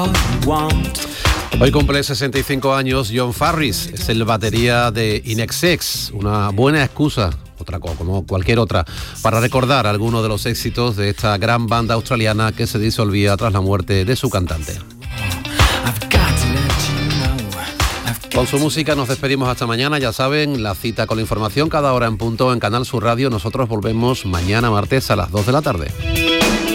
Hoy cumple 65 años John Farris, es el batería de INXS, una buena excusa, como cualquier otra, para recordar algunos de los éxitos de esta gran banda australiana que se disolvía tras la muerte de su cantante. Con su música nos despedimos hasta mañana, ya saben, la cita con la información cada hora en punto en Canal Sur Radio. Nosotros volvemos mañana martes a las 2 de la tarde.